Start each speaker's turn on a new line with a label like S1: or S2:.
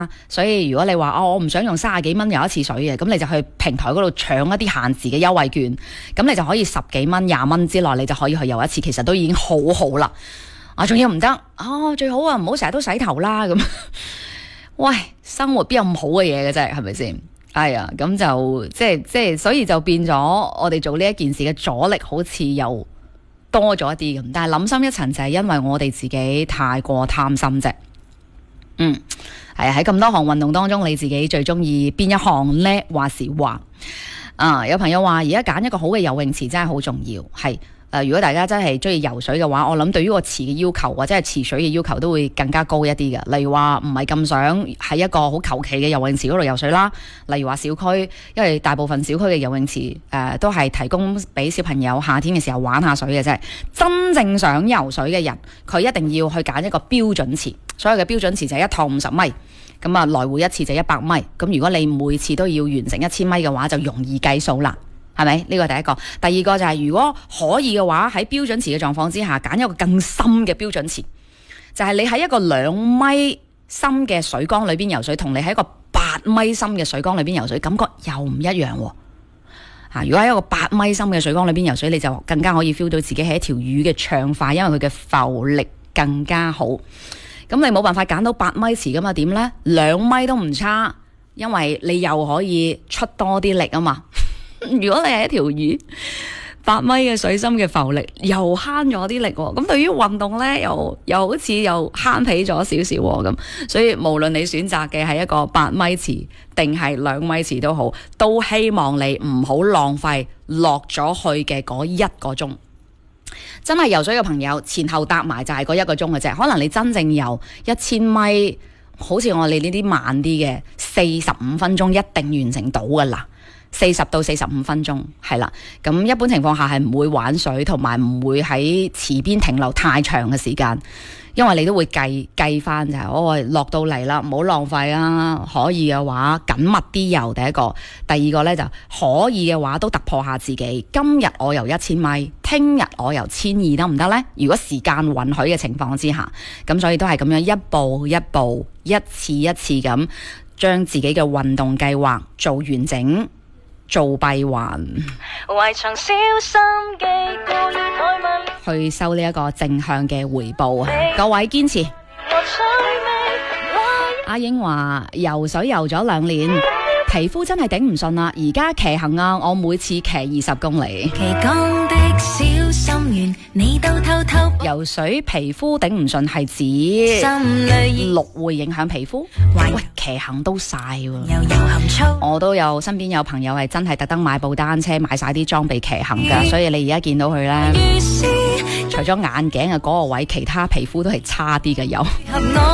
S1: 所以如果你話我唔想用30幾蚊游一次水嘅，咁你就去平台嗰度搶一啲限時嘅優惠券，咁你就可以10幾蚊、20蚊之內你就可以去游一次，其實都已經好好啦。仲要唔得最好唔好成日都洗頭啦咁。喂，生活邊有咁好嘅嘢嘅啫，係咪先？咁就即係所以就變咗我哋做呢一件事嘅阻力好似又多咗一啲咁，但係諗深一層就係因為我哋自己太過貪心啫。喺咁多項運動當中，你自己最中意邊一項呢？話時話有朋友話而家揀一個好嘅游泳池真係好重要，係。如果大家真係中意游水嘅話，我諗對於個池嘅要求或者係池水嘅要求都會更加高一啲嘅。例如話唔係咁想喺一個好求其嘅游泳池嗰度游水啦。例如話小區，因為大部分小區嘅游泳池都係提供俾小朋友夏天嘅時候玩下水嘅啫。真正想游水嘅人，佢一定要去揀一個標準池。所有嘅標準池就係一趟50米，咁啊來回一次就100米。咁如果你每次都要完成1000米嘅話，就容易計數啦。係咪？呢個第一個。第二個就係如果可以嘅話，喺標準池嘅狀況之下，揀一個更深嘅標準池，就係你喺一個2米深嘅水缸裏邊游水，同你喺一個8米深嘅水缸裏邊游水，感覺又唔一樣喎。如果喺一個8米深嘅水缸裏邊游水，你就更加可以 feel 到自己係一條魚嘅暢快，因為佢嘅浮力更加好。咁你冇辦法揀到8米池噶嘛？點呢？2米都唔差，因為你又可以出多啲力啊嘛。如果你係一條魚，8米嘅水深嘅浮力又慳咗啲力喎，咁對於運動呢，又好似又慳皮咗少少喎咁，所以無論你選擇嘅係一個8米池定係2米池都好，都希望你唔好浪費落咗去嘅嗰1個鐘。真係游水嘅朋友前後搭埋就係嗰1個鐘嘅啫，可能你真正游1000米，好似我哋呢啲慢啲嘅45分鐘一定完成到噶啦。40到45分鐘係啦，咁一般情況下係唔會玩水，同埋唔會喺池邊停留太長嘅時間，因為你都會計翻就係落到嚟啦，唔好浪費啦。可以嘅話緊密啲游，第一個，第二個呢，就可以嘅話都突破下自己。今日我游1000米，聽日我游1200得唔得呢？如果時間允許嘅情況之下，咁所以都係咁樣一步一步、一次一次咁將自己嘅運動計劃做完整。做閉環，去收呢一個正向嘅回報。各位堅持。阿英話游水游咗2年，皮膚真係頂唔順啦，而家騎行啊，我每次騎20公里。小心願你都偷偷游水皮膚頂唔順係指氯會影響皮膚？喂，騎行都晒喎。我都有身邊有朋友係真係特登買部單車，買晒啲裝備騎行噶，所以你而家見到佢咧，除咗眼鏡嘅嗰個位，其他皮膚都係差啲嘅有。